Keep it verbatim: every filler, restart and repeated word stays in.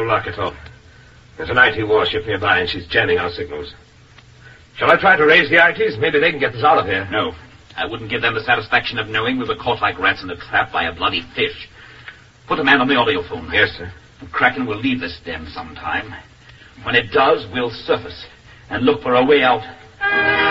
luck at all. There's an I T warship nearby, and she's jamming our signals. Shall I try to raise the I Ts? Maybe they can get us out of here. No. I wouldn't give them the satisfaction of knowing we were caught like rats in a trap by a bloody fish. Put a man on the audiophone. Yes, sir. The Kraken will leave this den sometime. When it does, we'll surface and look for a way out.